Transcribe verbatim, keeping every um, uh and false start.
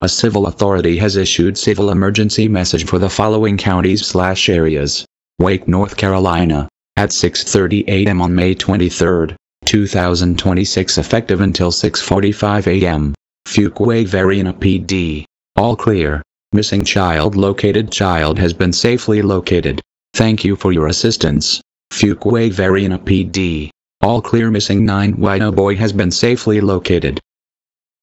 A civil authority has issued civil emergency message for the following counties slash areas. Wake, North Carolina, at six thirty a m on May twenty-third, two thousand twenty-six, effective until six forty-five a m Fuquay Varina P D. All clear. Missing child located. Child has been safely located. Thank you for your assistance. Fuquay Varina P D. All clear. Missing nine. White boy has been safely located.